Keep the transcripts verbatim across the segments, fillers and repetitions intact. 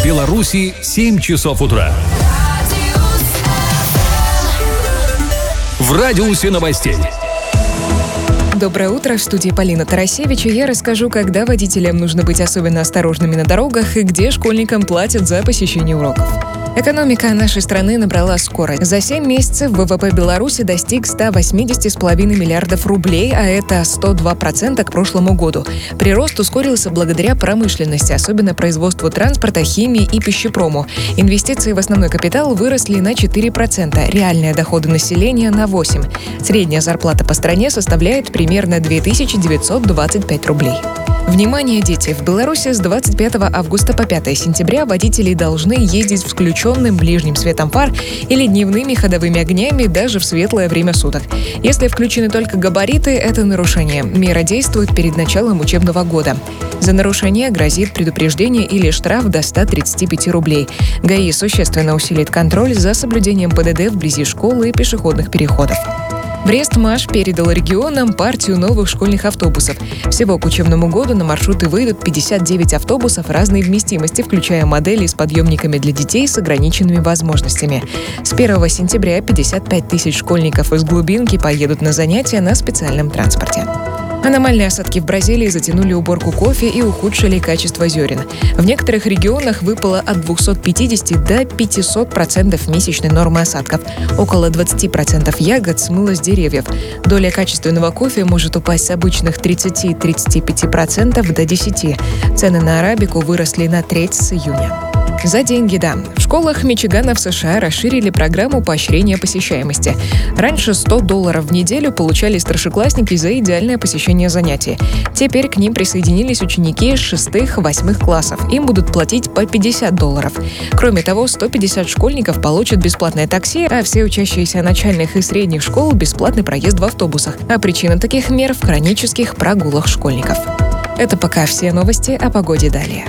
Беларуси семь часов утра. В радиусе новостей. Доброе утро, в студии Полина Тарасевич, и я расскажу, когда водителям нужно быть особенно осторожными на дорогах и где школьникам платят за посещение уроков. Экономика нашей страны набрала скорость. За семь месяцев ВВП Беларуси достиг ста восьмидесяти с половиной миллиардов рублей, а это сто два процента к прошлому году. Прирост ускорился благодаря промышленности, особенно производству транспорта, химии и пищепрому. Инвестиции в основной капитал выросли на четыре процента, реальные доходы населения на восемь процентов. Средняя зарплата по стране составляет примерно две тысячи девятьсот двадцать пять рублей. Внимание, дети! В Беларуси с двадцать пятого августа по пятое сентября водители должны ездить с включенным ближним светом фар или дневными ходовыми огнями даже в светлое время суток. Если включены только габариты, это нарушение. Мера действует перед началом учебного года. За нарушение грозит предупреждение или штраф до ста тридцати пяти рублей. ГАИ существенно усилит контроль за соблюдением ПДД вблизи школы и пешеходных переходов. Брест-Маш передал регионам партию новых школьных автобусов. Всего к учебному году на маршруты выйдут пятьдесят девять автобусов разной вместимости, включая модели с подъемниками для детей с ограниченными возможностями. С первого сентября пятьдесят пять тысяч школьников из глубинки поедут на занятия на специальном транспорте. Аномальные осадки в Бразилии затянули уборку кофе и ухудшили качество зерен. В некоторых регионах выпало от двухсот пятидесяти до пятисот процентов месячной нормы осадков. Около двадцати процентов ягод смыло с деревьев. Доля качественного кофе может упасть с обычных тридцати-тридцати пяти процентов до десяти процентов. Цены на арабику выросли на треть с июня. За деньги, да. В школах Мичигана в США расширили программу поощрения посещаемости. Раньше сто долларов в неделю получали старшеклассники за идеальное посещение занятий. Теперь к ним присоединились ученики шестых-восьмых классов. Им будут платить по пятьдесят долларов. Кроме того, сто пятьдесят школьников получат бесплатное такси, а все учащиеся начальных и средних школ – бесплатный проезд в автобусах. А причина таких мер в хронических прогулах школьников. Это пока все новости, о погоде далее.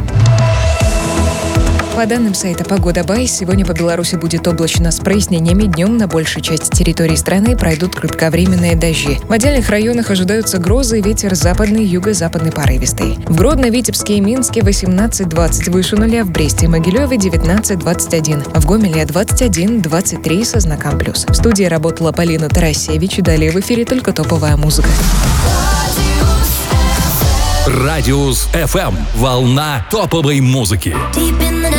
По данным сайта «Погода Бай», сегодня по Беларуси будет облачно с прояснениями. Днем на большей части территории страны пройдут кратковременные дожди. В отдельных районах ожидаются грозы, ветер западный, юго-западный порывистый. В Гродно, Витебске и Минске восемнадцать-двадцать выше нуля, в Бресте и Могилеве девятнадцать-двадцать один, в Гомеле двадцать один двадцать три со знаком плюс. В студии работала Полина Тарасевич, и далее в эфире только топовая музыка. Радиус эф эм. Волна топовой музыки.